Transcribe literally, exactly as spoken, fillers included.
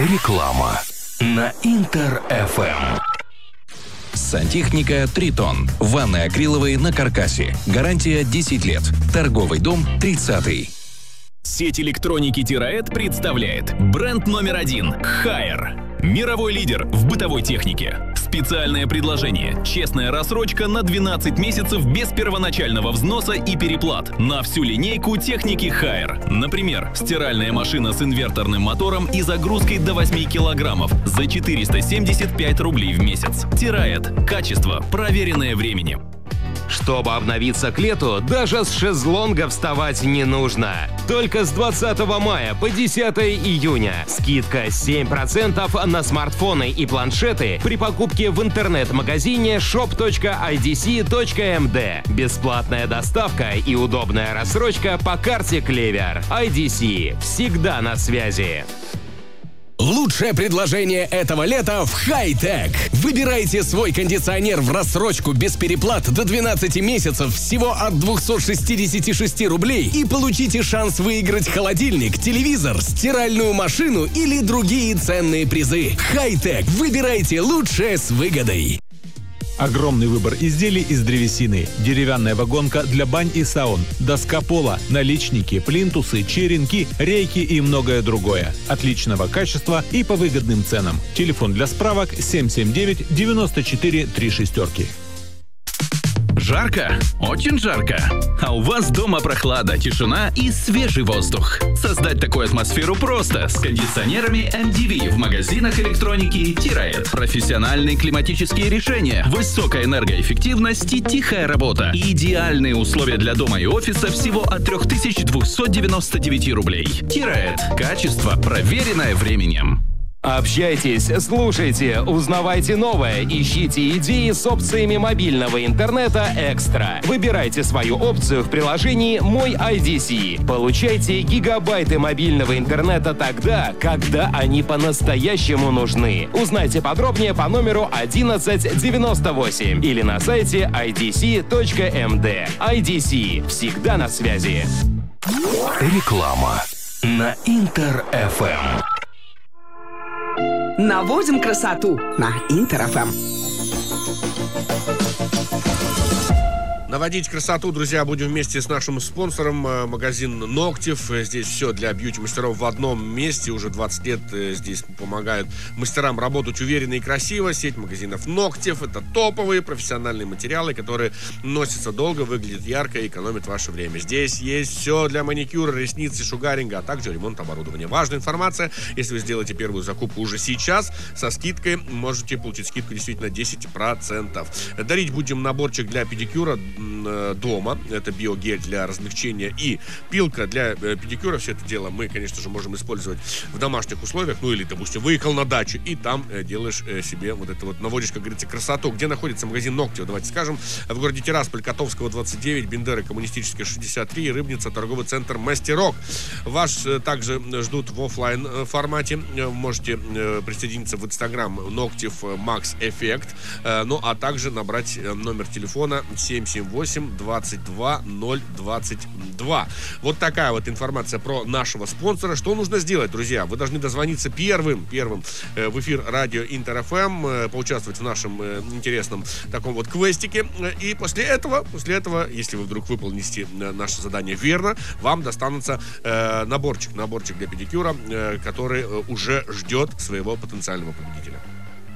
Реклама на Интер-эф эм. Сантехника «Тритон». Ванны акриловые на каркасе. Гарантия десять лет. Торговый дом тридцатый. Сеть электроники «Тираэд» представляет бренд номер один «Хайер». Мировой лидер в бытовой технике. Специальное предложение. Честная рассрочка на двенадцать месяцев без первоначального взноса и переплат на всю линейку техники Хайер. Например, стиральная машина с инверторным мотором и загрузкой до восемь килограммов за четыреста семьдесят пять рублей в месяц. Тираэд. Качество, проверенное временем. Чтобы обновиться к лету, даже с шезлонга вставать не нужно. Только с двадцатого мая по десятое июня скидка семь процентов на смартфоны и планшеты при покупке в интернет-магазине шоп точка ай ди си точка эм дэ. Бесплатная доставка и удобная рассрочка по карте Клевер. ай ди си. Всегда на связи. Лучшее предложение этого лета в Хай-Тек. Выбирайте свой кондиционер в рассрочку без переплат до двенадцати месяцев всего от двухсот шестидесяти шести рублей и получите шанс выиграть холодильник, телевизор, стиральную машину или другие ценные призы. Хай-Тек. Выбирайте лучшее с выгодой. Огромный выбор изделий из древесины, деревянная вагонка для бань и саун, доска пола, наличники, плинтусы, черенки, рейки и многое другое. Отличного качества и по выгодным ценам. Телефон для справок семь семь девять девяносто четыре три шестерки. Жарко? Очень жарко. А у вас дома прохлада, тишина и свежий воздух. Создать такую атмосферу просто с кондиционерами эм ди ви в магазинах электроники «Тираэд». Профессиональные климатические решения, высокая энергоэффективность и тихая работа. Идеальные условия для дома и офиса всего от три тысячи двести девяносто девять рублей. «Тираэд». Качество, проверенное временем. Общайтесь, слушайте, узнавайте новое, ищите идеи с опциями мобильного интернета «Экстра». Выбирайте свою опцию в приложении «Мой ай ди си». Получайте гигабайты мобильного интернета тогда, когда они по-настоящему нужны. Узнайте подробнее по номеру одиннадцать девяносто восемь или на сайте ай ди си точка эм дэ. ай ди си. Всегда на связи. Реклама на Интер-эф эм. Наводим красоту на Интер-эф эм. Наводить красоту, друзья, будем вместе с нашим спонсором, магазин «Ногтев». Здесь все для бьюти-мастеров в одном месте. Уже двадцать лет здесь помогают мастерам работать уверенно и красиво. Сеть магазинов «Ногтев» — это топовые профессиональные материалы, которые носятся долго, выглядят ярко и экономят ваше время. Здесь есть все для маникюра, ресниц и шугаринга, а также ремонт оборудования. Важная информация: если вы сделаете первую закупку уже сейчас, со скидкой можете получить скидку действительно десять процентов. Дарить будем наборчик для педикюра дома. Это биогель для размягчения и пилка для э, педикюра. Все это дело мы, конечно же, можем использовать в домашних условиях. Ну или, допустим, выехал на дачу и там э, делаешь э, себе вот это вот, наводишь, как говорится, красоту. Где находится магазин «Ногтев»? Давайте скажем. В городе Тирасполь, Котовского, двадцать девять, Бендеры, Коммунистическая, шестьдесят три, Рыбница, торговый центр «Мастерок». Вас э, также ждут в офлайн э, формате. Э, можете э, присоединиться в Инстаграм «Ногтев Макс Эффект». Э, ну а также набрать э, номер телефона семь семь восемь двадцать два ноль двадцать два. Вот такая вот информация про нашего спонсора. Что нужно сделать, друзья? Вы должны дозвониться первым, первым э, в эфир радио Интер-эф эм, э, поучаствовать в нашем э, интересном таком вот квестике. И после этого, после этого, если вы вдруг выполните э, наше задание верно, вам достанется э, наборчик, наборчик для педикюра, э, который э, уже ждет своего потенциального победителя.